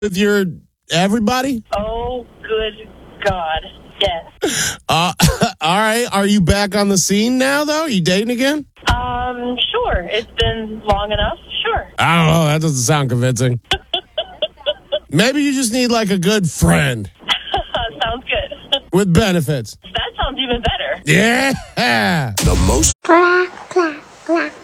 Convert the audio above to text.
with your everybody? Oh, good God. Yes. All right. Are you back on the scene now, though? Are you dating again? Sure. It's been long enough. Sure. I don't know. That doesn't sound convincing. Maybe you just need like a good friend Sounds good. with benefits. That sounds even better. Yeah. The most.